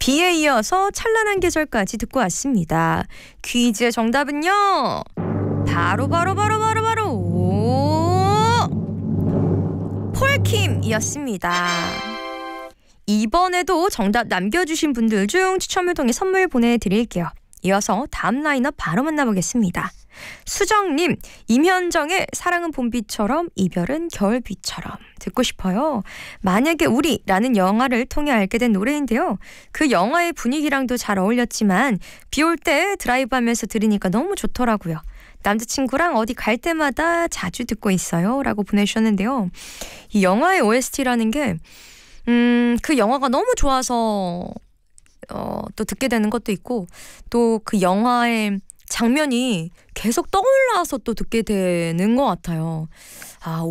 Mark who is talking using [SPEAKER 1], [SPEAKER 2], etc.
[SPEAKER 1] 비에 이어서 찬란한 계절까지 듣고 왔습니다. 퀴즈의 정답은요. 바로 폴킴이었습니다. 이번에도 정답 남겨주신 분들 중 추첨을 통해 선물 보내드릴게요. 이어서 다음 라인업 바로 만나보겠습니다. 수정님, 임현정의 사랑은 봄비처럼 이별은 겨울비처럼 듣고 싶어요. 만약에 우리라는 영화를 통해 알게 된 노래인데요. 그 영화의 분위기랑도 잘 어울렸지만 비 올 때 드라이브하면서 들으니까 너무 좋더라고요. 남자친구랑 어디 갈 때마다 자주 듣고 있어요 라고 보내주셨는데요. 이 영화의 OST라는 게 그 영화가 너무 좋아서 또 듣게 되는 것도 있고 또 그 영화의 장면이 계속 떠올라서 또 듣게 되는 것 같아요.